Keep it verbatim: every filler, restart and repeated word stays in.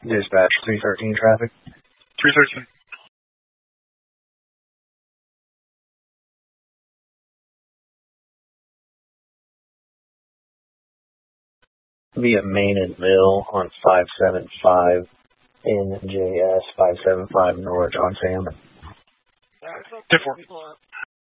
Dispatch three thirteen traffic. three thirteen. Via Main and Mill on five seven five N J S five seven five Norwich on Sam. ten four.